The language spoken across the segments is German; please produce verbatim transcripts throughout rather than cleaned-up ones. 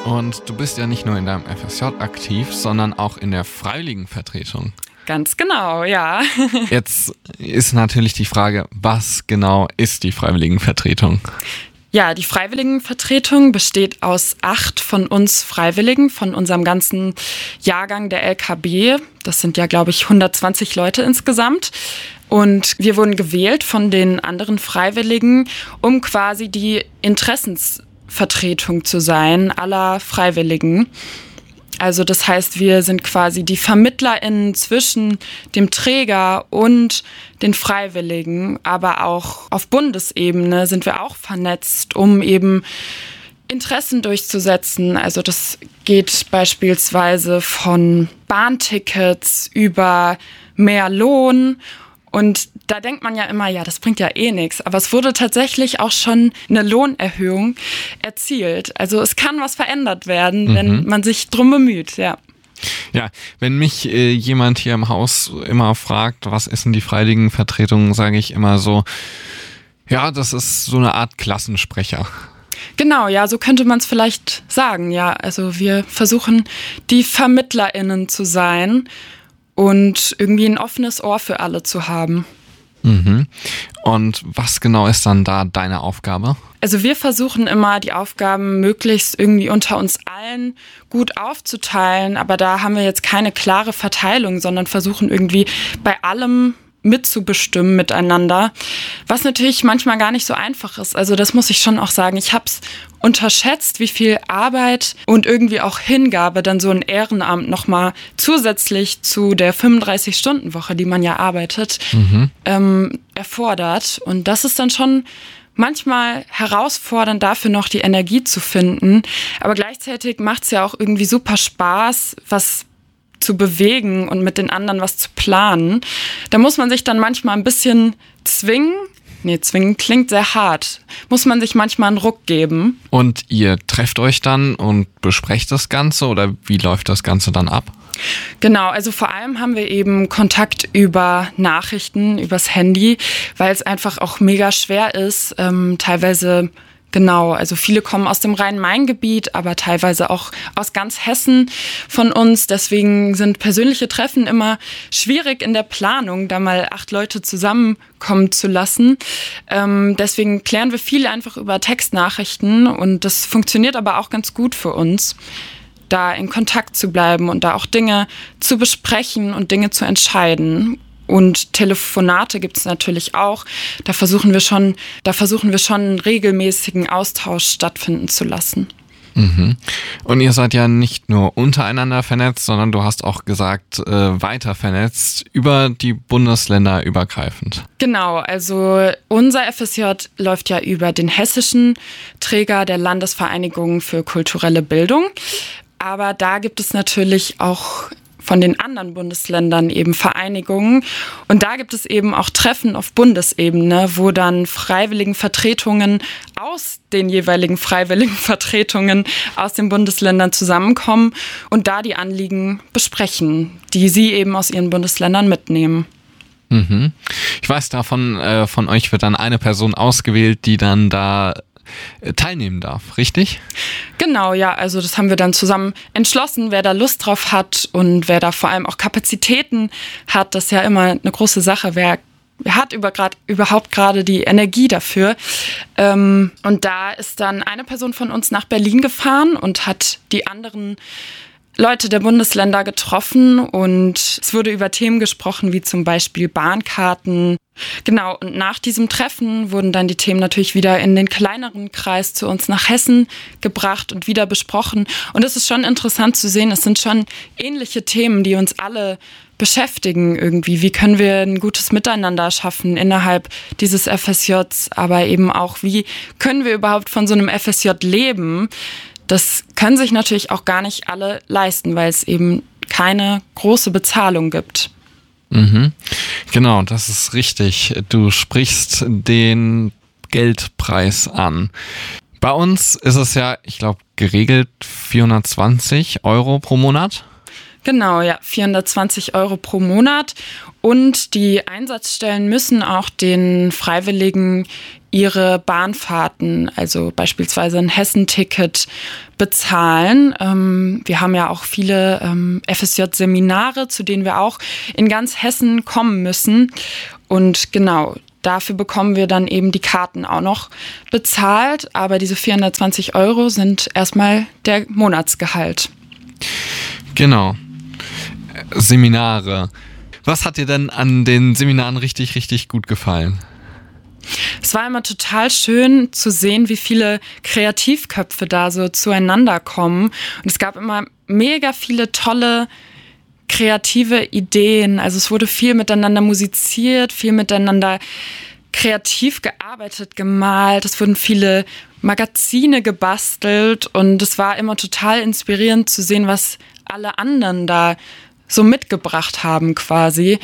Und du bist ja nicht nur in deinem F S J aktiv, sondern auch in der Freiwilligenvertretung. Ganz genau, ja. Jetzt ist natürlich die Frage, was genau ist die Freiwilligenvertretung? Ja, die Freiwilligenvertretung besteht aus acht von uns Freiwilligen, von unserem ganzen Jahrgang der L K B. Das sind ja, glaube ich, hundertzwanzig Leute insgesamt. Und wir wurden gewählt von den anderen Freiwilligen, um quasi die Interessensvertretung zu sein aller Freiwilligen. Also das heißt, wir sind quasi die VermittlerInnen zwischen dem Träger und den Freiwilligen, aber auch auf Bundesebene sind wir auch vernetzt, um eben Interessen durchzusetzen. Also das geht beispielsweise von Bahntickets über mehr Lohn. Und da denkt man ja immer, ja, das bringt ja eh nichts. Aber es wurde tatsächlich auch schon eine Lohnerhöhung erzielt. Also es kann was verändert werden, mhm. wenn man sich drum bemüht, ja. Ja, wenn mich äh, jemand hier im Haus immer fragt, was ist denn die Freiwilligenvertretung, sage ich immer so, ja, das ist so eine Art Klassensprecher. Genau, ja, so könnte man es vielleicht sagen, ja. Also wir versuchen, die VermittlerInnen zu sein und irgendwie ein offenes Ohr für alle zu haben. Mhm. Und was genau ist dann da deine Aufgabe? Also wir versuchen immer, die Aufgaben möglichst irgendwie unter uns allen gut aufzuteilen, aber da haben wir jetzt keine klare Verteilung, sondern versuchen irgendwie bei allem mitzubestimmen miteinander, was natürlich manchmal gar nicht so einfach ist. Also das muss ich schon auch sagen. Ich habe es unterschätzt, wie viel Arbeit und irgendwie auch Hingabe dann so ein Ehrenamt nochmal zusätzlich zu der fünfunddreißig-Stunden-Woche, die man ja arbeitet, mhm. ähm, erfordert. Und das ist dann schon manchmal herausfordernd, dafür noch die Energie zu finden. Aber gleichzeitig macht es ja auch irgendwie super Spaß, was zu bewegen und mit den anderen was zu planen. Da muss man sich dann manchmal ein bisschen zwingen. Nee, zwingen klingt sehr hart. Muss man sich manchmal einen Ruck geben. Und ihr trefft euch dann und besprecht das Ganze oder wie läuft das Ganze dann ab? Genau, also vor allem haben wir eben Kontakt über Nachrichten, übers Handy, weil es einfach auch mega schwer ist, ähm, teilweise. Genau, also viele kommen aus dem Rhein-Main-Gebiet, aber teilweise auch aus ganz Hessen von uns. Deswegen sind persönliche Treffen immer schwierig in der Planung, da mal acht Leute zusammenkommen zu lassen. Ähm, deswegen klären wir viel einfach über Textnachrichten und das funktioniert aber auch ganz gut für uns, da in Kontakt zu bleiben und da auch Dinge zu besprechen und Dinge zu entscheiden. Und Telefonate gibt es natürlich auch. Da versuchen wir schon, da versuchen wir schon einen regelmäßigen Austausch stattfinden zu lassen. Mhm. Und ihr seid ja nicht nur untereinander vernetzt, sondern du hast auch gesagt, äh, weiter vernetzt über die Bundesländer übergreifend. Genau, also unser F S J läuft ja über den hessischen Träger der Landesvereinigung für kulturelle Bildung. Aber da gibt es natürlich auch von den anderen Bundesländern eben Vereinigungen. Und da gibt es eben auch Treffen auf Bundesebene, wo dann Freiwilligenvertretungen aus den jeweiligen Freiwilligenvertretungen aus den Bundesländern zusammenkommen und da die Anliegen besprechen, die sie eben aus ihren Bundesländern mitnehmen. Mhm. Ich weiß, davon äh, von euch wird dann eine Person ausgewählt, die dann da teilnehmen darf, richtig? Genau, ja, also das haben wir dann zusammen entschlossen, wer da Lust drauf hat und wer da vor allem auch Kapazitäten hat. Das ist ja immer eine große Sache, wer Wer hat über grad, überhaupt gerade die Energie dafür? Ähm, und da ist dann eine Person von uns nach Berlin gefahren und hat die anderen Leute der Bundesländer getroffen und es wurde über Themen gesprochen, wie zum Beispiel Bahnkarten. Genau, und nach diesem Treffen wurden dann die Themen natürlich wieder in den kleineren Kreis zu uns nach Hessen gebracht und wieder besprochen. Und es ist schon interessant zu sehen, es sind schon ähnliche Themen, die uns alle beschäftigen irgendwie. Wie können wir ein gutes Miteinander schaffen innerhalb dieses F S Js, aber eben auch, wie können wir überhaupt von so einem F S J leben? Das können sich natürlich auch gar nicht alle leisten, weil es eben keine große Bezahlung gibt. Mhm. Genau, das ist richtig. Du sprichst den Geldpreis an. Bei uns ist es ja, ich glaube, geregelt vierhundertzwanzig Euro pro Monat. Genau, ja, vierhundertzwanzig Euro pro Monat. Und die Einsatzstellen müssen auch den Freiwilligen ihre Bahnfahrten, also beispielsweise ein Hessenticket, bezahlen. Ähm, wir haben ja auch viele ähm, F S J-Seminare, zu denen wir auch in ganz Hessen kommen müssen. Und genau, dafür bekommen wir dann eben die Karten auch noch bezahlt. Aber diese vierhundertzwanzig Euro sind erstmal der Monatsgehalt. Genau. Seminare. Was hat dir denn an den Seminaren richtig, richtig gut gefallen? Es war immer total schön zu sehen, wie viele Kreativköpfe da so zueinander kommen. Und es gab immer mega viele tolle kreative Ideen. Also es wurde viel miteinander musiziert, viel miteinander kreativ gearbeitet, gemalt. Es wurden viele Magazine gebastelt und es war immer total inspirierend zu sehen, was alle anderen da so mitgebracht haben quasi.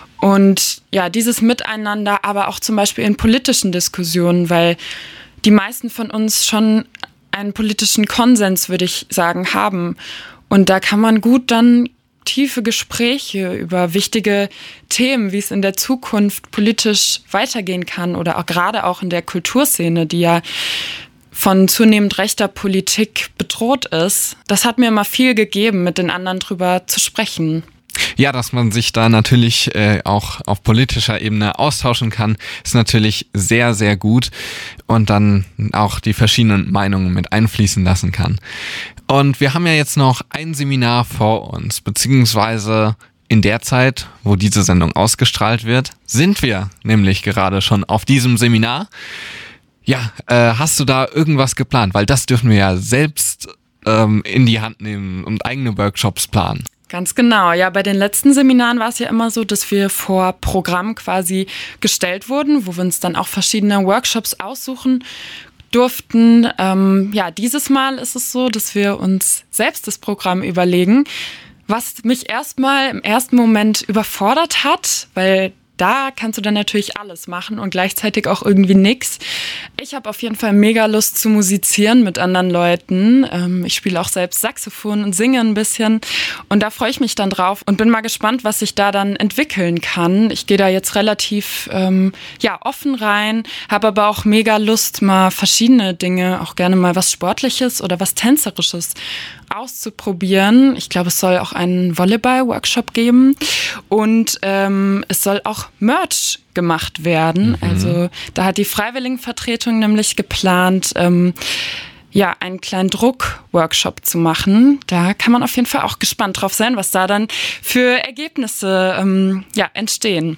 Und ja, dieses Miteinander, aber auch zum Beispiel in politischen Diskussionen, weil die meisten von uns schon einen politischen Konsens, würde ich sagen, haben. Und da kann man gut dann tiefe Gespräche über wichtige Themen, wie es in der Zukunft politisch weitergehen kann oder auch gerade auch in der Kulturszene, die ja von zunehmend rechter Politik bedroht ist. Das hat mir immer viel gegeben, mit den anderen drüber zu sprechen. Ja, dass man sich da natürlich äh, auch auf politischer Ebene austauschen kann, ist natürlich sehr, sehr gut und dann auch die verschiedenen Meinungen mit einfließen lassen kann. Und wir haben ja jetzt noch ein Seminar vor uns, beziehungsweise in der Zeit, wo diese Sendung ausgestrahlt wird, sind wir nämlich gerade schon auf diesem Seminar. Ja, äh, hast du da irgendwas geplant? Weil das dürfen wir ja selbst ähm, in die Hand nehmen und eigene Workshops planen. Ganz genau. Ja, bei den letzten Seminaren war es ja immer so, dass wir vor Programm quasi gestellt wurden, wo wir uns dann auch verschiedene Workshops aussuchen durften. Ähm, ja, dieses Mal ist es so, dass wir uns selbst das Programm überlegen, was mich erstmal im ersten Moment überfordert hat, weil da kannst du dann natürlich alles machen und gleichzeitig auch irgendwie nix. Ich habe auf jeden Fall mega Lust zu musizieren mit anderen Leuten. Ähm, ich spiele auch selbst Saxophon und singe ein bisschen. Und da freue ich mich dann drauf und bin mal gespannt, was sich da dann entwickeln kann. Ich gehe da jetzt relativ ähm, ja, offen rein, habe aber auch mega Lust, mal verschiedene Dinge, auch gerne mal was Sportliches oder was Tänzerisches auszuprobieren. Ich glaube, es soll auch einen Volleyball-Workshop geben und ähm, es soll auch Merch gemacht werden. Mhm. Also da hat die Freiwilligenvertretung nämlich geplant, ähm, ja, einen kleinen Druck-Workshop zu machen. Da kann man auf jeden Fall auch gespannt drauf sein, was da dann für Ergebnisse ähm, ja, entstehen.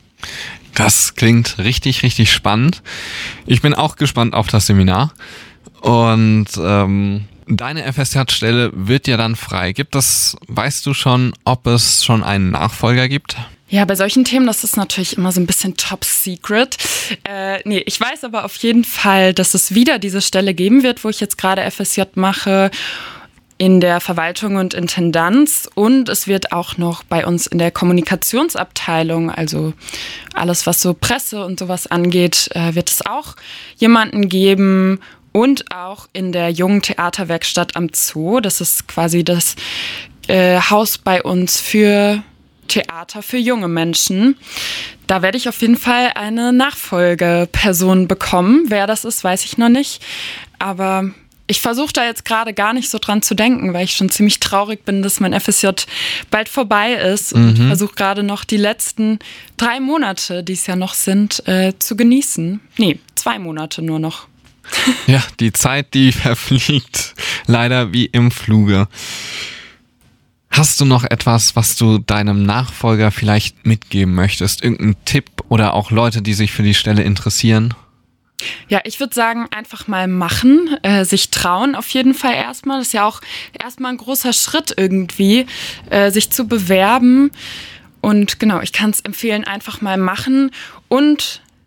Das klingt richtig, richtig spannend. Ich bin auch gespannt auf das Seminar und ähm deine F S J-Stelle wird ja dann frei. Gibt es, weißt du schon, ob es schon einen Nachfolger gibt? Ja, bei solchen Themen, das ist natürlich immer so ein bisschen top secret. Äh, nee, ich weiß aber auf jeden Fall, dass es wieder diese Stelle geben wird, wo ich jetzt gerade F S J mache, in der Verwaltung und Intendanz. Und es wird auch noch bei uns in der Kommunikationsabteilung, also alles, was so Presse und sowas angeht, äh, wird es auch jemanden geben. Und auch in der jungen Theaterwerkstatt am Zoo. Das ist quasi das äh, Haus bei uns für Theater für junge Menschen. Da werde ich auf jeden Fall eine Nachfolgeperson bekommen. Wer das ist, weiß ich noch nicht. Aber ich versuche da jetzt gerade gar nicht so dran zu denken, weil ich schon ziemlich traurig bin, dass mein F S J bald vorbei ist. Und mhm. versuche gerade noch die letzten drei Monate, die es ja noch sind, äh, zu genießen. Nee, zwei Monate nur noch. Ja, die Zeit, die verfliegt leider wie im Fluge. Hast du noch etwas, was du deinem Nachfolger vielleicht mitgeben möchtest? Irgendein Tipp oder auch Leute, die sich für die Stelle interessieren? Ja, ich würde sagen, einfach mal machen, äh, sich trauen auf jeden Fall erstmal. Das ist ja auch erstmal ein großer Schritt irgendwie, äh, sich zu bewerben. Und genau, ich kann es empfehlen, einfach mal machen und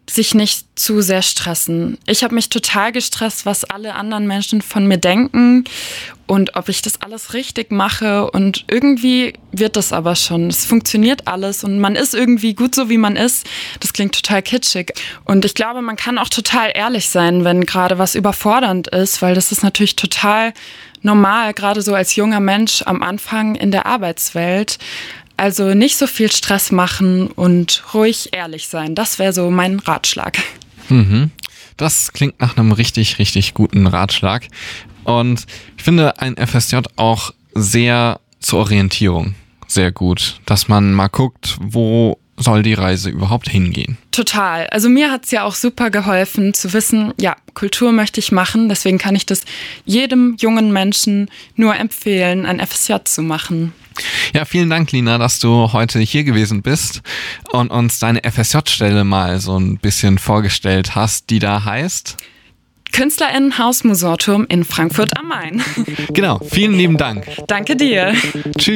sich nicht zu sehr stressen. Ich habe mich total gestresst, was alle anderen Menschen von mir denken und ob ich das alles richtig mache. Und irgendwie wird das aber schon. Es funktioniert alles und man ist irgendwie gut so, wie man ist. Das klingt total kitschig. Und ich glaube, man kann auch total ehrlich sein, wenn gerade was überfordernd ist, weil das ist natürlich total normal, gerade so als junger Mensch am Anfang in der Arbeitswelt. Also nicht so viel Stress machen und ruhig ehrlich sein. Das wäre so mein Ratschlag. Mhm. Das klingt nach einem richtig, richtig guten Ratschlag. Und ich finde ein F S J auch sehr zur Orientierung sehr gut, dass man mal guckt, wo soll die Reise überhaupt hingehen. Total. Also mir hat es ja auch super geholfen zu wissen, ja, Kultur möchte ich machen. Deswegen kann ich das jedem jungen Menschen nur empfehlen, ein F S J zu machen. Ja, vielen Dank, Lina, dass du heute hier gewesen bist und uns deine F S J-Stelle mal so ein bisschen vorgestellt hast, die da heißt KünstlerInnenhaus Musorturm in Frankfurt am Main. Genau, vielen lieben Dank. Danke dir. Tschüss.